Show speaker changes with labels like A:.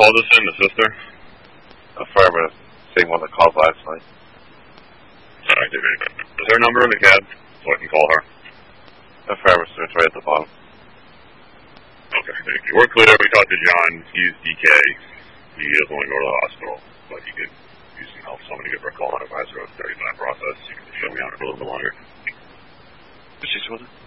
A: call this in, the sister?
B: Affirmative. Same one that called last night.
A: Alright, is there a number in the cab so I can call her?
B: Affirmative, sir. It's right at the bottom.
A: Okay, thank you. We're clear. We talked to John. He's DK. He doesn't want to go to the hospital, but he could use some help. Somebody give her a call on advisor of 30-minute process. You can show me out a little bit longer.
B: She's with it.